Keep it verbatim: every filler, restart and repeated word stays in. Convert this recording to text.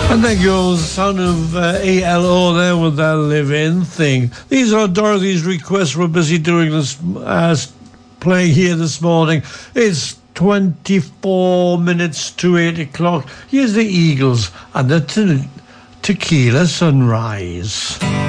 And there goes the sound of uh, A L O there with that live-in thing. These are Dorothy's requests. We're busy doing this, uh, playing here this morning. It's twenty-four minutes to eight o'clock. Here's the Eagles and the te- Tequila Sunrise.